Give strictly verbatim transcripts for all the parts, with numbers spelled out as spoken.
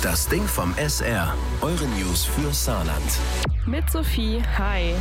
Das Ding vom S R. Eure News für Saarland. Mit Sophie, hi.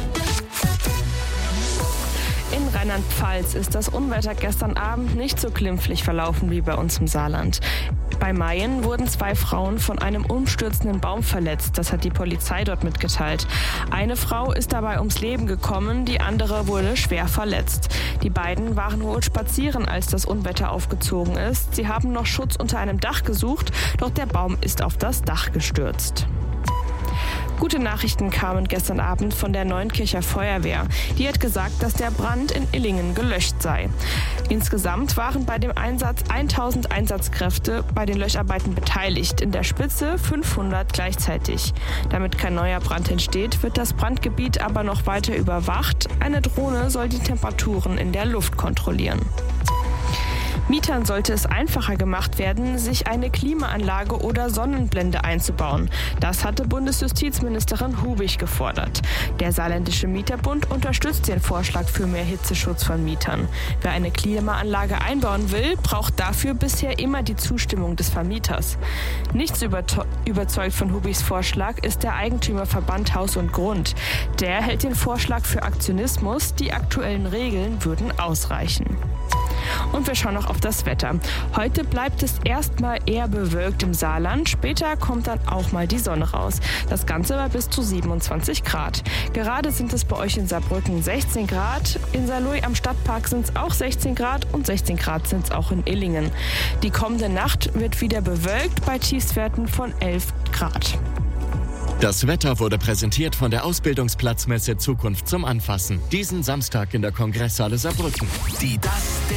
In Rheinland-Pfalz ist das Unwetter gestern Abend nicht so glimpflich verlaufen wie bei uns im Saarland. Bei Mayen wurden zwei Frauen von einem umstürzenden Baum verletzt. Das hat die Polizei dort mitgeteilt. Eine Frau ist dabei ums Leben gekommen, die andere wurde schwer verletzt. Die beiden waren wohl spazieren, als das Unwetter aufgezogen ist. Sie haben noch Schutz unter einem Dach gesucht, doch der Baum ist auf das Dach gestürzt. Gute Nachrichten kamen gestern Abend von der Neunkircher Feuerwehr. Die hat gesagt, dass der Brand in Illingen gelöscht sei. Insgesamt waren bei dem Einsatz tausend Einsatzkräfte bei den Löscharbeiten beteiligt, in der Spitze fünfhundert gleichzeitig. Damit kein neuer Brand entsteht, wird das Brandgebiet aber noch weiter überwacht. Eine Drohne soll die Temperaturen in der Luft kontrollieren. Mietern sollte es einfacher gemacht werden, sich eine Klimaanlage oder Sonnenblende einzubauen. Das hatte Bundesjustizministerin Hubig gefordert. Der Saarländische Mieterbund unterstützt den Vorschlag für mehr Hitzeschutz von Mietern. Wer eine Klimaanlage einbauen will, braucht dafür bisher immer die Zustimmung des Vermieters. Nichts überto- überzeugt von Hubigs Vorschlag ist der Eigentümerverband Haus und Grund. Der hält den Vorschlag für Aktionismus, die aktuellen Regeln würden ausreichen. Und wir schauen noch auf das Wetter. Heute bleibt es erstmal eher bewölkt im Saarland. Später kommt dann auch mal die Sonne raus. Das Ganze bei bis zu siebenundzwanzig Grad. Gerade sind es bei euch in Saarbrücken sechzehn Grad. In Saarlouis am Stadtpark sind es auch sechzehn Grad und sechzehn Grad sind es auch in Illingen. Die kommende Nacht wird wieder bewölkt bei Tiefstwerten von elf Grad. Das Wetter wurde präsentiert von der Ausbildungsplatzmesse Zukunft zum Anfassen. Diesen Samstag in der Kongresshalle Saarbrücken. Die Das Ding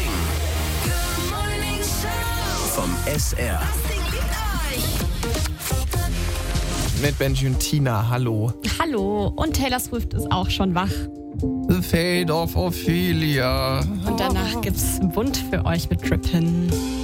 vom S R. Mit Benji und Tina, hallo. Hallo, und Taylor Swift ist auch schon wach. The Fate of Ophelia. Und danach gibt's bunt für euch mit Trippin'.